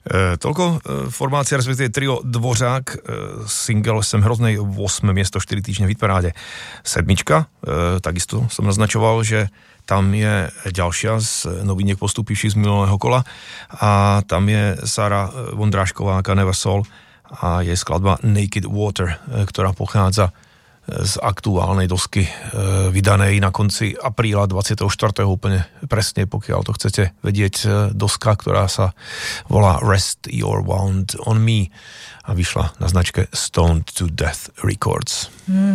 Toľko formácia, respektíve trio Dvořák, single Jsem hroznej, 8. miesto, 4 týždne v hitparáde. 7, takisto som naznačoval, že tam je ďalšia z noviniek postupivších z minulého kola a tam je Sara Vondrášková, Never Soul a je skladba Naked Water, ktorá pochádza z aktuálnej dosky vydanej na konci apríla 24. úplne presne, pokiaľ to chcete vedieť, doska, ktorá sa volá Rest Your Wound on Me a vyšla na značke Stoned to Death Records.